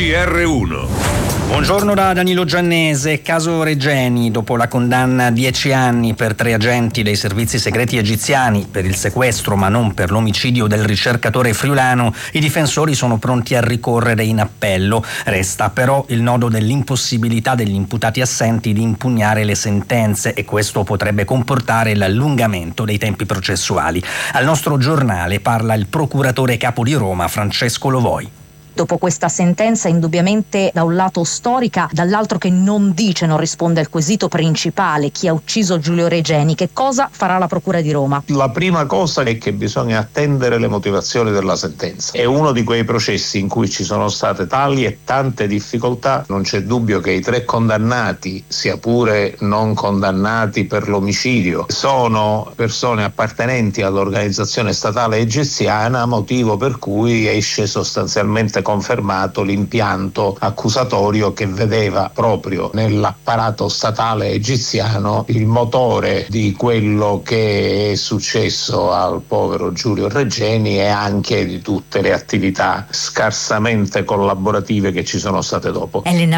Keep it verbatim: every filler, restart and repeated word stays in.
G R uno. Buongiorno da Danilo Giannese. Caso Regeni, dopo la condanna a dieci anni per tre agenti dei servizi segreti egiziani per il sequestro ma non per l'omicidio del ricercatore friulano, i difensori sono pronti a ricorrere in appello. Resta però il nodo dell'impossibilità degli imputati assenti di impugnare le sentenze e questo potrebbe comportare l'allungamento dei tempi processuali. Al nostro giornale parla il procuratore capo di Roma, Francesco Lovoi. Dopo questa sentenza indubbiamente da un lato storica, dall'altro che non dice, non risponde al quesito principale, chi ha ucciso Giulio Regeni, che cosa farà la Procura di Roma? La prima cosa è che bisogna attendere le motivazioni della sentenza. È uno di quei processi in cui ci sono state tali e tante difficoltà. Non c'è dubbio che i tre condannati, sia pure non condannati per l'omicidio, sono persone appartenenti all'organizzazione statale egiziana, motivo per cui esce sostanzialmente confermato l'impianto accusatorio che vedeva proprio nell'apparato statale egiziano il motore di quello che è successo al povero Giulio Regeni e anche di tutte le attività scarsamente collaborative che ci sono state dopo. Elena